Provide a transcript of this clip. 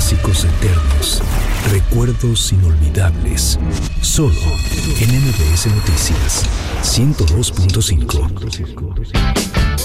Clásicos eternos, recuerdos inolvidables. Solo en MBS Noticias 102.5.